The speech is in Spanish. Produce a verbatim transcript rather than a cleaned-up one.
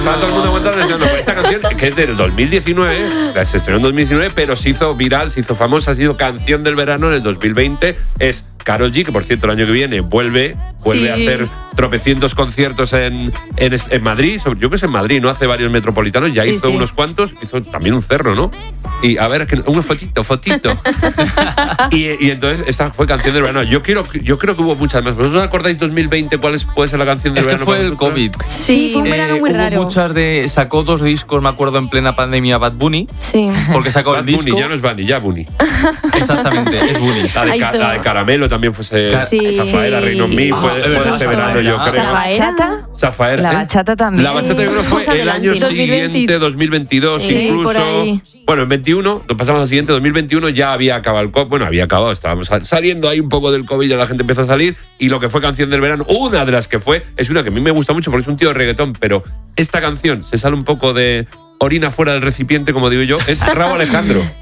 Estaba todo el mundo aguantando. No, no, esta canción, que es del dos mil diecinueve, se estrenó en dos mil diecinueve, pero se hizo viral, se hizo famosa, ha sido canción del verano en el dos mil veinte. Es Karol G, que por cierto el año que viene vuelve, vuelve sí. a hacer tropecientos conciertos en, en, en Madrid. Yo creo que es en Madrid, ¿no? Hace varios metropolitanos, ya sí, hizo sí. unos cuantos, hizo también un cerro, ¿no? Y a ver, una fotito, fotito. y, y entonces esta fue canción del verano. Yo quiero, yo creo que hubo muchas más. ¿Vosotros acordáis dos mil veinte cuál es, puede ser la canción del es verano? Que fue el COVID. Sí, fue un verano eh, muy hubo raro. Muchas de, sacó dos discos, me acuerdo, en plena pandemia, Bad Bunny. Sí. Porque sacó Bad el disco. Bunny, ya no es Bunny, ya Bunny. Exactamente, es Bunny. La de, ca, la de Caramelo también fue sí. Zafaera, Reino en mí, fue, fue de ese verano, yo creo. ¿La bachata? Zafaera. La bachata también. La bachata yo creo que fue el año siguiente, dos mil veintidós, sí, incluso. Bueno, en veintiuno, nos pasamos al siguiente, dos mil veintiuno ya había acabado el COVID. Bueno, había acabado, estábamos saliendo ahí un poco del COVID, ya la gente empezó a salir. Y lo que fue canción del verano, una de las que fue, es una que a mí me gusta mucho porque es un tío de reggaetón, pero esta canción se sale un poco de orina fuera del recipiente, como digo yo, es Rauw Alejandro.